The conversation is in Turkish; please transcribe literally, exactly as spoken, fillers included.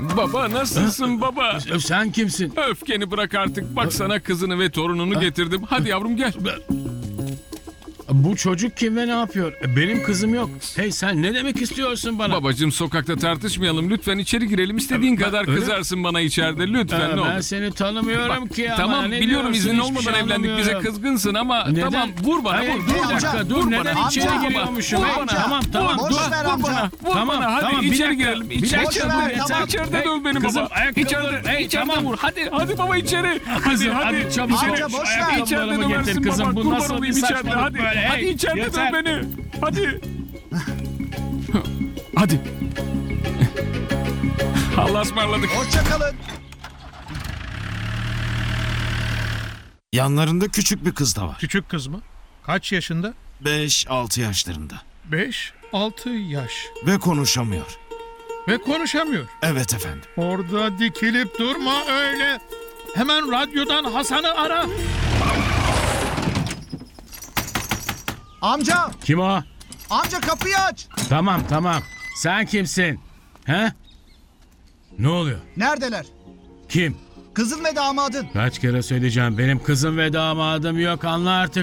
Baba nasılsın baba? Sen kimsin? Öfkeni bırak artık. Bak sana kızını ve torununu getirdim. Hadi yavrum gel. Bu çocuk kim ve ne yapıyor? Benim kızım yok. Hey sen ne demek istiyorsun bana? Babacığım sokakta tartışmayalım. Lütfen içeri girelim. İstediğin Ben- kadar öyle- kızarsın bana içeride. Ee, Lütfen ne ben olur. seni tanımıyorum Bak, ki ama tamam ne biliyorum diyorsun? iznin Hiçbir olmadan şey evlendik. Bize anlamıyorum. kızgınsın ama Neden? tamam vur bana Hayır, vur. bir vur dakika bana, dur vur neden bana. içeri Amca, giriyormuşum? Vur Hey, bana. tamam tamam Boş dur. ver Vur amca. bana, vur Tamam, bana. Hadi tamam, bir içeri dakika. girelim. Bir İçeri dakika, girelim. dur, tamam. İçeride Hey, döv beni kızım, baba. ayakkabıları- İçeride, Hey, içeride tamam. vur. Hadi, hadi baba içeri. Hadi, Kızım, hadi. hadi çabuk. İçeri- Amca, boş ver. İçeride Ayakkabılarımı döversin getir kızım, baba. bu Kurban nasıl bir olayım içeride. saçmalık Hadi, böyle? hadi Hey, içeride yeter. döv beni. Hadi. Hadi. Allah'a ısmarladık. Hoşçakalın. Yanlarında küçük bir kız da var. Küçük kız mı? Kaç yaşında? beş altı yaşlarında. beş altı yaş. Ve konuşamıyor. Ve konuşamıyor. Evet efendim. Orada dikilip durma öyle. Hemen radyodan Hasan'ı ara. Amca, Kim o? amca kapıyı aç. Tamam tamam. Sen kimsin? He? Ne oluyor? Neredeler? Kim? Kızın ve damadın. Kaç kere söyleyeceğim benim kızım ve damadım yok anla artık.